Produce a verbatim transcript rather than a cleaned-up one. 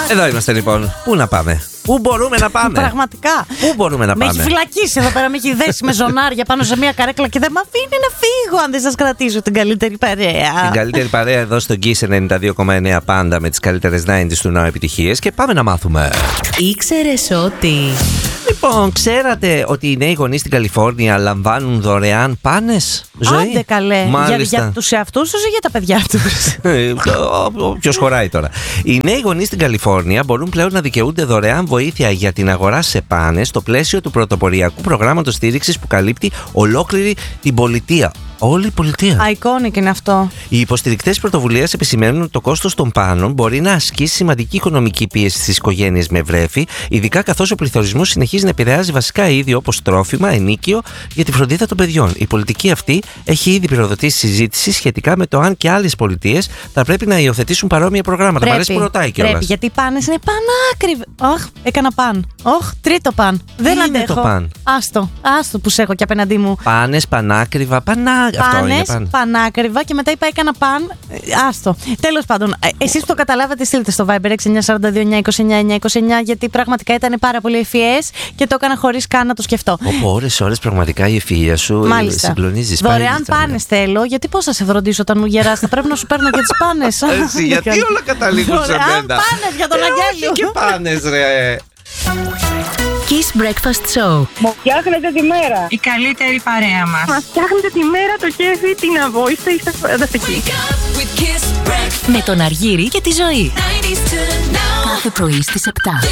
Εδώ είμαστε λοιπόν. Πού να πάμε? Πού μπορούμε να πάμε? Πραγματικά. Πού μπορούμε να με πάμε? Με έχει φυλακίσει εδώ πέρα, με έχει δέσει με ζωνάρια πάνω σε μια καρέκλα και δεν με αφήνει να φύγω αν δεν σας κρατήσω την καλύτερη παρέα. Την καλύτερη παρέα εδώ στο Kiss ενενήντα δύο κόμμα εννέα Πάντα με τις καλύτερες ενενήντα του Now επιτυχίες και πάμε να μάθουμε. Ήξερες ότι... Λοιπόν, ξέρατε ότι οι νέοι γονείς στην Καλιφόρνια λαμβάνουν δωρεάν πάνες ζωή? Άντε καλέ. Για, για τους εαυτούς τους ή για τα παιδιά τους? Ποιος χωράει τώρα. Οι νέοι γονείς στην Καλιφόρνια μπορούν πλέον να δικαιούνται δωρεάν βοήθεια για την αγορά σε πάνες στο πλαίσιο του πρωτοποριακού προγράμματος στήριξης που καλύπτει ολόκληρη την πολιτεία. Όλη η πολιτεία. Iconic είναι αυτό. Οι υποστηρικτές πρωτοβουλίας επισημαίνουν ότι το κόστος των πάνων μπορεί να ασκήσει σημαντική οικονομική πίεση στις οικογένειες με βρέφη, ειδικά καθώς ο πληθωρισμός συνεχίζει να επηρεάζει βασικά είδη όπως τρόφιμα, ενοίκιο για τη φροντίδα των παιδιών. Η πολιτική αυτή έχει ήδη πυροδοτήσει συζήτηση σχετικά με το αν και άλλες πολιτείες θα πρέπει να υιοθετήσουν παρόμοια προγράμματα. Μ' αρέσει που ρωτάει κιόλας. Πρέπει, γιατί οι πάνες είναι πανάκριβες. Όχ, έκανα παν. Όχ, τρίτο παν. Δεν είναι αντέχω. το παν? Άστο, άστο που σε έχω και απέναντι μου. Πάνες, πανάκριβα, πανά... Πάνες, παν. πανάκριβα και μετά είπα έκανα παν. Άστο. Τέλος πάντων, εσείς που το καταλάβατε, στείλτε στο Viber έξι εννιά τέσσερα δύο εννιά είκοσι εννιά εννιά είκοσι εννιά, γιατί πραγματικά ήταν πάρα πολύ ευφυές και το έκανα χωρίς καν να το σκεφτώ. Όπου ώρες ώρες πραγματικά η ευφυΐα σου συγκλονίζει. Δωρεάν πάνες θέλω, γιατί πώς θα σε φροντίσω όταν μου γεράς? Θα πρέπει να σου παίρνω και τις πάνες. Εσύ, γιατί όλα καταλήγουν σε μένα? Δωρεάν πάνες για τον Αγγέλιο. Και πάνες, ρε. Kiss Breakfast Show. Μου φτιάχνετε τη μέρα. Η καλύτερη παρέα μας. Μας φτιάχνετε τη μέρα, το κέφι, την αβόηστε, είστε φανταστικοί. Με τον Αργύρη και τη Ζωή. Κάθε πρωί στις επτά.